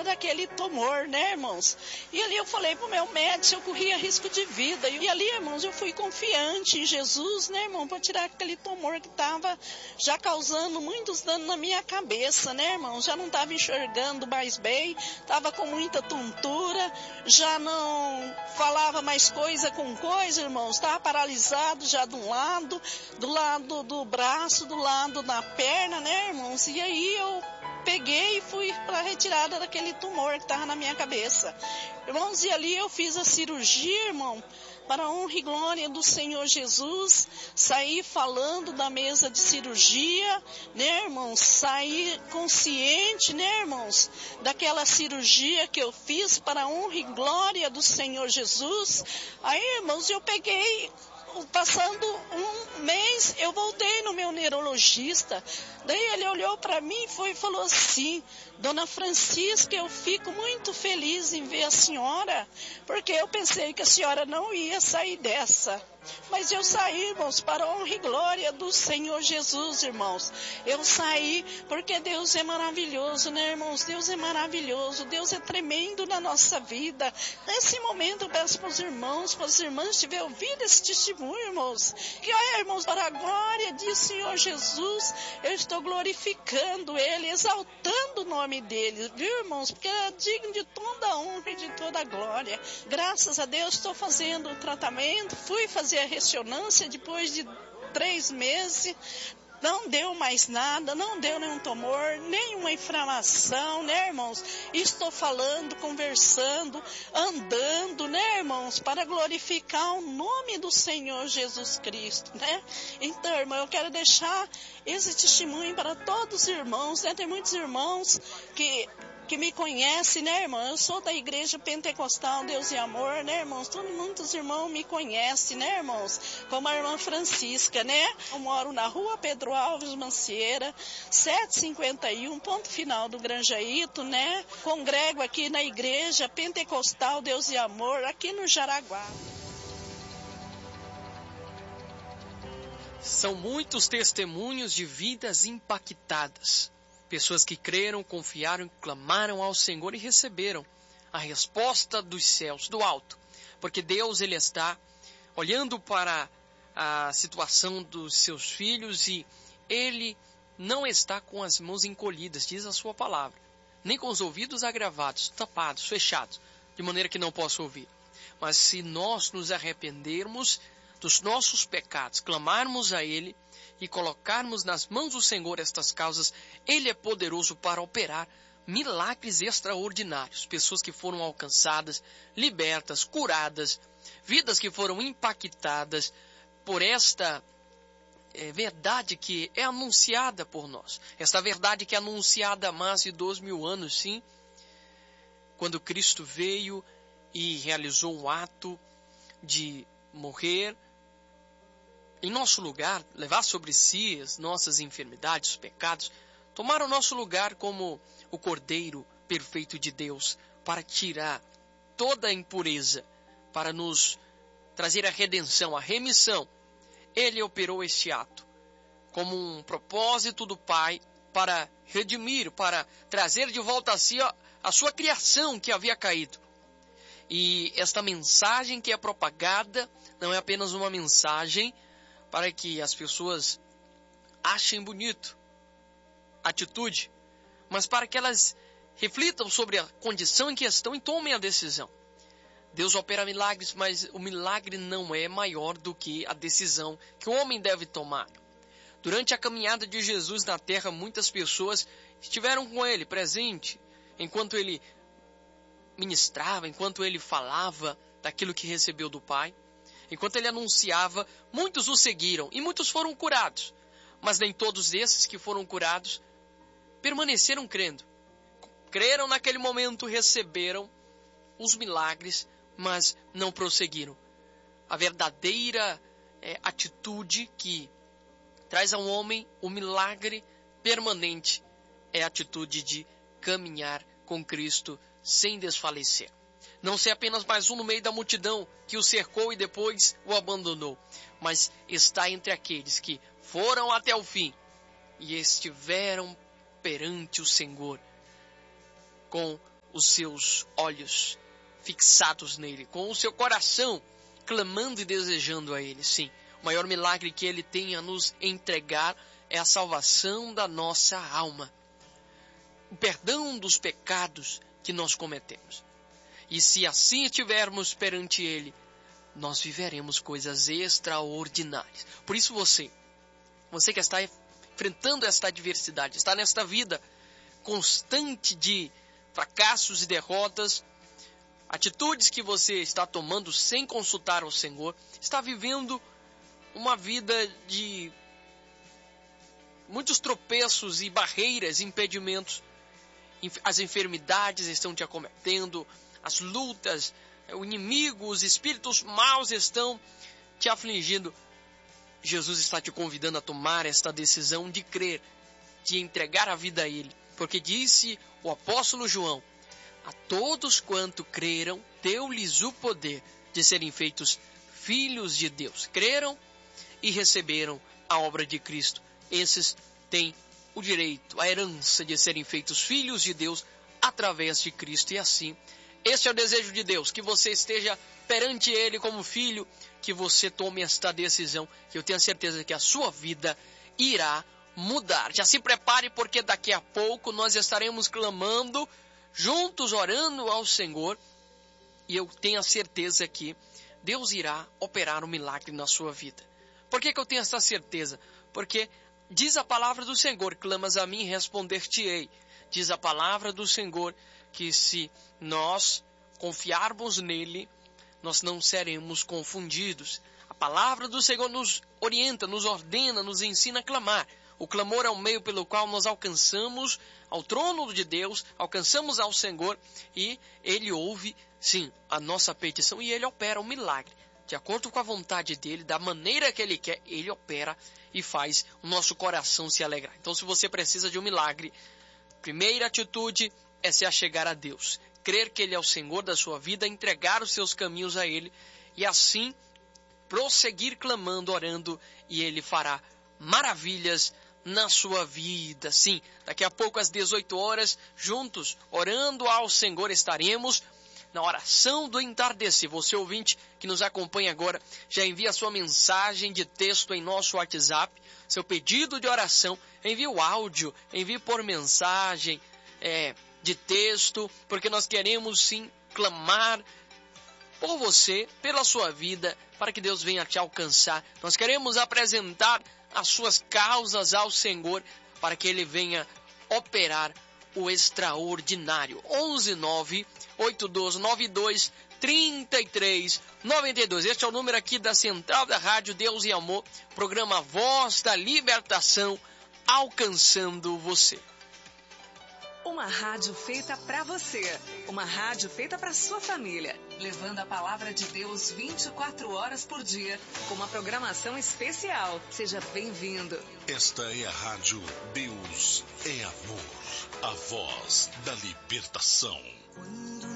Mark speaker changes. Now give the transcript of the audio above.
Speaker 1: retirada daquele tumor, né, irmãos? E ali eu falei pro meu médico se eu corria risco de vida. E ali, irmãos, eu fui confiante em Jesus, né, irmão, para tirar aquele tumor que estava já causando muitos danos na minha cabeça, né, irmão? Já não estava enxergando mais bem, estava com muita tontura, já não falava mais coisa com coisa, irmãos, estava paralisado já de um lado, do lado do braço, do lado da perna, né, irmãos? E aí eu peguei e fui para a retirada daquele tumor que estava na minha cabeça. Irmãos, e ali eu fiz a cirurgia, irmão, para a honra e glória do Senhor Jesus, saí falando da mesa de cirurgia, né, irmãos? Saí consciente, né, irmãos? Daquela cirurgia que eu fiz para a honra e glória do Senhor Jesus. Aí, irmãos, eu peguei, passando um mês, eu voltei no meu neurologista. Daí ele olhou para mim e falou assim: Dona Francisca, eu fico muito feliz em ver a senhora, porque eu pensei que a senhora não ia sair dessa. Mas eu saí, irmãos, para a honra e glória do Senhor Jesus, irmãos. Eu saí porque Deus é maravilhoso, né, irmãos? Deus é maravilhoso, Deus é tremendo na nossa vida. Nesse momento eu peço para os irmãos, para as irmãs que tiverem ouvido esse testemunho, irmãos, que olha, irmãos, para a glória do Senhor Jesus, eu estou glorificando Ele, exaltando o nome dEle, viu, irmãos? Porque é digno de toda a honra e de toda a glória. Graças a Deus estou fazendo o tratamento, fui fazer a ressonância depois de 3 meses, não deu mais nada, não deu nenhum tumor, nenhuma inflamação, né, irmãos? Estou falando, conversando, andando, né, irmãos, para glorificar o nome do Senhor Jesus Cristo, né? Então, irmão, eu quero deixar esse testemunho para todos os irmãos, né? Tem muitos irmãos que me conhece, né, irmão? Eu sou da Igreja Pentecostal Deus e Amor, né, irmãos? Muitos irmãos me conhecem, né, irmãos? Como a irmã Francisca, né? Eu moro na rua Pedro Alves Mancieira, 751, ponto final do Granjaíto, né? Congrego aqui na Igreja Pentecostal Deus e Amor, aqui no Jaraguá.
Speaker 2: São muitos testemunhos de vidas impactadas. Pessoas que creram, confiaram, clamaram ao Senhor e receberam a resposta dos céus, do alto. Porque Deus, Ele está olhando para a situação dos seus filhos e Ele não está com as mãos encolhidas, diz a sua palavra, nem com os ouvidos agravados, tapados, fechados, de maneira que não possa ouvir. Mas se nós nos arrependermos dos nossos pecados, clamarmos a Ele e colocarmos nas mãos do Senhor estas causas, Ele é poderoso para operar milagres extraordinários. Pessoas que foram alcançadas, libertas, curadas, vidas que foram impactadas por esta verdade que é anunciada por nós. Esta verdade que é anunciada há mais de 2.000 anos, sim, quando Cristo veio e realizou o ato de morrer em nosso lugar, levar sobre si as nossas enfermidades, os pecados, tomar o nosso lugar como o Cordeiro perfeito de Deus, para tirar toda a impureza, para nos trazer a redenção, a remissão. Ele operou este ato como um propósito do Pai para redimir, para trazer de volta a si a sua criação que havia caído. E esta mensagem que é propagada não é apenas uma mensagem para que as pessoas achem bonito a atitude, mas para que elas reflitam sobre a condição em questão e tomem a decisão. Deus opera milagres, mas o milagre não é maior do que a decisão que o homem deve tomar. Durante a caminhada de Jesus na terra, muitas pessoas estiveram com ele, presente, enquanto ele ministrava, enquanto ele falava daquilo que recebeu do Pai. Enquanto ele anunciava, muitos o seguiram e muitos foram curados. Mas nem todos esses que foram curados permaneceram crendo. Creram naquele momento, receberam os milagres, mas não prosseguiram. A verdadeira atitude que traz ao homem o milagre permanente é a atitude de caminhar com Cristo sem desfalecer. Não ser apenas mais um no meio da multidão que o cercou e depois o abandonou, mas está entre aqueles que foram até o fim e estiveram perante o Senhor com os seus olhos fixados nele, com o seu coração clamando e desejando a ele. Sim, o maior milagre que ele tem a nos entregar é a salvação da nossa alma, o perdão dos pecados que nós cometemos. E se assim estivermos perante ele, nós viveremos coisas extraordinárias. Por isso você que está enfrentando esta adversidade, está nesta vida constante de fracassos e derrotas, atitudes que você está tomando sem consultar o Senhor, está vivendo uma vida de muitos tropeços e barreiras, impedimentos. As enfermidades estão te acometendo, as lutas, o inimigo, os espíritos maus estão te afligindo. Jesus está te convidando a tomar esta decisão de crer, de entregar a vida a Ele. Porque disse o apóstolo João: a todos quanto creram, deu-lhes o poder de serem feitos filhos de Deus. Creram e receberam a obra de Cristo. Esses têm o direito, a herança de serem feitos filhos de Deus através de Cristo. E assim, este é o desejo de Deus, que você esteja perante Ele como filho, que você tome esta decisão, que eu tenho a certeza que a sua vida irá mudar. Já se prepare, porque daqui a pouco nós estaremos clamando, juntos orando ao Senhor, e eu tenho a certeza que Deus irá operar um milagre na sua vida. Por que eu tenho essa certeza? Porque diz a palavra do Senhor: clamas a mim, responder-te-ei. Diz a palavra do Senhor que se nós confiarmos nele, nós não seremos confundidos. A palavra do Senhor nos orienta, nos ordena, nos ensina a clamar. O clamor é o meio pelo qual nós alcançamos ao trono de Deus, alcançamos ao Senhor, e Ele ouve, sim, a nossa petição, e Ele opera um milagre. De acordo com a vontade dEle, da maneira que Ele quer, Ele opera e faz o nosso coração se alegrar. Então, se você precisa de um milagre, primeira atitude é se achegar a Deus. Crer que Ele é o Senhor da sua vida, entregar os seus caminhos a Ele, e assim prosseguir clamando, orando, e Ele fará maravilhas na sua vida. Sim, daqui a pouco às 18 horas, juntos, orando ao Senhor, estaremos na oração do entardecer. Você, ouvinte, que nos acompanha agora, já envia a sua mensagem de texto em nosso WhatsApp, seu pedido de oração, envie o áudio, envie por mensagem de texto, porque nós queremos sim clamar por você, pela sua vida, para que Deus venha te alcançar. Nós queremos apresentar as suas causas ao Senhor, para que Ele venha operar o extraordinário. 11-9-8292-3392. Este é o número aqui da Central da Rádio Deus e Amor, programa Voz da Libertação, alcançando você.
Speaker 3: Uma rádio feita para você, uma rádio feita para sua família, levando a palavra de Deus 24 horas por dia, com uma programação especial. Seja bem-vindo.
Speaker 4: Esta é a rádio Deus é Amor, a voz da libertação.